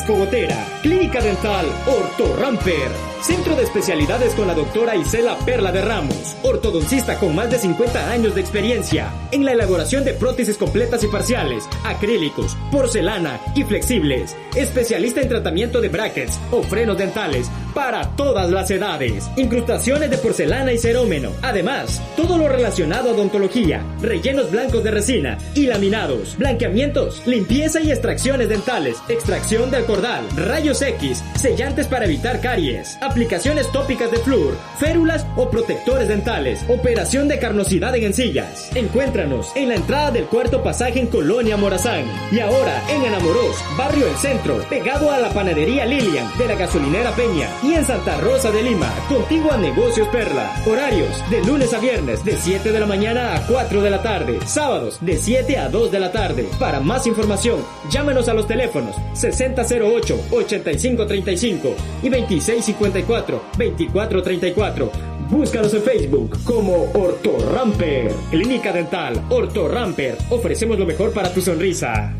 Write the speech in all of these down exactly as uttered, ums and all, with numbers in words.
Cogotera, Clínica Dental Orto Ramper, Centro de Especialidades con la doctora Isela Perla de Ramos, ortodoncista con más de cincuenta años de experiencia en la elaboración de prótesis completas y parciales, acrílicos, porcelana y flexibles, especialista en tratamiento de brackets o frenos dentales para todas las edades, incrustaciones de porcelana y cerómeno, además, todo lo relacionado a odontología, rellenos blancos de resina y laminados, blanqueamientos, limpieza y extracciones dentales, extracción de cordal, rayos X, sellantes para evitar caries, aplicaciones tópicas de flúor, férulas o protectores dentales, operación de carnosidad en encillas. Encuéntranos en la entrada del cuarto pasaje en Colonia Morazán y ahora en Anamorós, Barrio El Centro, pegado a la panadería Lilian de la gasolinera Peña y en Santa Rosa de Lima, contigua a Negocios Perla. Horarios de lunes a viernes de siete de la mañana a cuatro de la tarde, sábados de siete a dos de la tarde. Para más información, llámenos a los teléfonos sesenta cero ocho, ochenta y cinco treinta y cinco y veintiséis cincuenta y cuatro, veinticuatro treinta y cuatro. Búscanos en Facebook como Orto Ramper. Clínica Dental Orto Ramper. Ofrecemos lo mejor para tu sonrisa.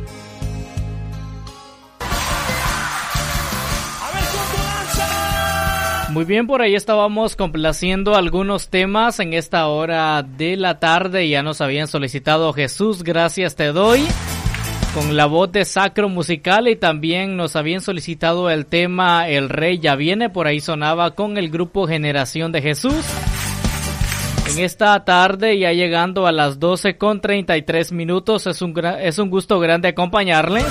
Muy bien, por ahí estábamos complaciendo algunos temas en esta hora de la tarde. Ya nos habían solicitado Jesús, gracias te doy, con la voz de Sacro Musical, y también nos habían solicitado el tema El Rey Ya Viene, por ahí sonaba con el grupo Generación de Jesús. En esta tarde, ya llegando a las doce con treinta y tres minutos, es un, es un gusto grande acompañarles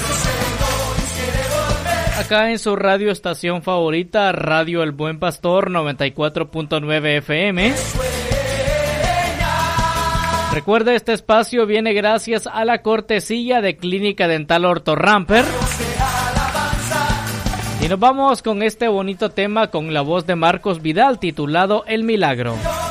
acá en su radio estación favorita, Radio El Buen Pastor noventa y cuatro punto nueve F M. Recuerda, este espacio viene gracias a la cortesía de Clínica Dental Orto Ramper. Y nos vamos con este bonito tema con la voz de Marcos Vidal titulado El Milagro.